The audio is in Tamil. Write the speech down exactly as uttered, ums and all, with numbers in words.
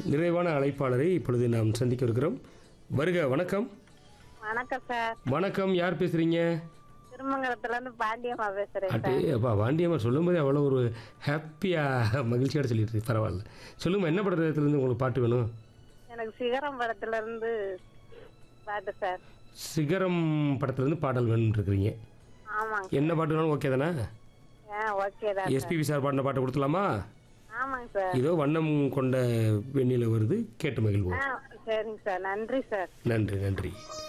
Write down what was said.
நிறைவான அழைப்பாளரை இப்பொழுது நாம் சந்திக்க இருக்கிறோம். வருக. வணக்கம். வணக்கம் சார். வணக்கம். யார் பேசுறீங்க? திருமங்கலத்துல இருந்து பாண்டியம்மா பேசுறேன் அட்டே சார். அப்பா பாண்டியம்மா சொல்லும்போதே அவ்வளோ ஒரு ஹாப்பியாக மகிழ்ச்சியோட சொல்லிட்டு இருக்கு. பரவாயில்ல. சொல்லுங்க, என்ன படத்துலேருந்து உங்களுக்கு பாட்டு வேணும்? எனக்கு சிகரம் படத்துல இருந்து பாட்டு சார். சிகரம் படத்துலேருந்து பாடல் வேணும்னு இருக்கிறீங்க. ஆமாங்க. என்ன பாட்டு வேணும்? ஓகே தானே? ஆ ஓகே தான் சார். எஸ்பிபி சார் பாடின பாட்டு கொடுத்துலாமா? ஆமாங்க சார். இதோ வண்ணம் கொண்ட வெண்ணில வருது, கேட்டு மகிழ்வோம். ஆ சரிங்க சார். நன்றி சார். நன்றி நன்றி